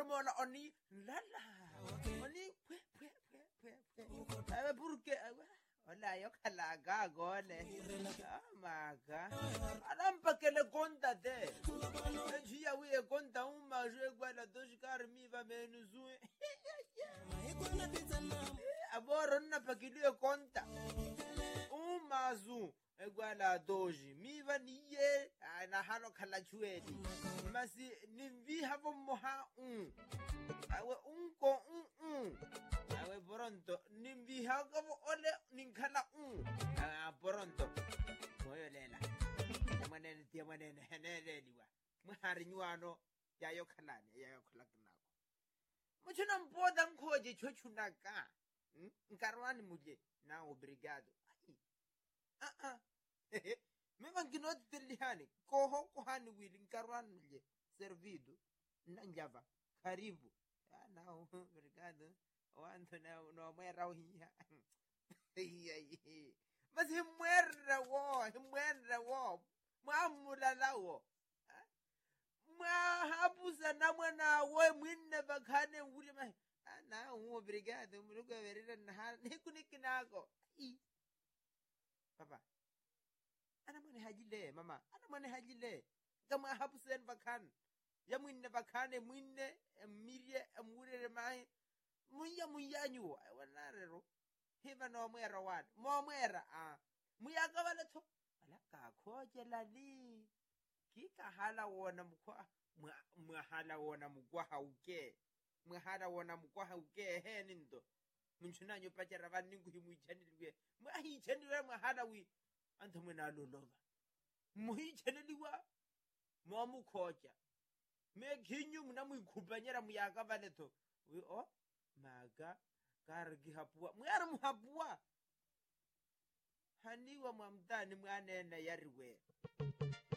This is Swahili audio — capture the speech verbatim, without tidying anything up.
mona oni lala oni pwe pwe pwe pwe pwe ave burke hola yo kalaga gole amaga alampakele konta de njia wiye konta uma jwe gwala doshikar mi va menuzu aboro na pakiliyo konta umazu egwala doji mi va niye na halo khala chwedi masi nimvi havo moha un awe unko un un awe boronto nimvi havo ole ninkhala un a boronto moyo lela manene tia manene henele liwa muhari nyuano yayo khalane yayo khalaknako muchuna mpoda nkhoje chochunaka nkarwani muje na obrigado ah ah mema nginoti telihani koho kohani wili nkarwani muje servido nanjava karibu ana obrigado wanto na no mwera hiya mas himwera wo himwera wo mwamula lawo mwahabuza na mwana we mwinne bakane wuli ma ana obrigado muluga verira na nikunikinako papa ana mwana hajile mama ana mwana hajile kama habusen bakan ya mwinne bakane mwinne emirie emurere mai muya muyanyu wanarero hiva no mwera wan mo mwera ah muyaga wala to ala ka khoje lali kika hala wona mukwa mwahala wona mukwa hauke mwahala wona mukwa hauke he nindo munchunanyo pachara vaningu himuichanilwe mwahichanilwe mwahala wi anta mwena lolova muhichaniliwa mwamukhoja mekinyu mna muikubanyera muyaga vale to wi o maga kargi hapua mwara muhapua haniwa mwamdani mwanene yariwe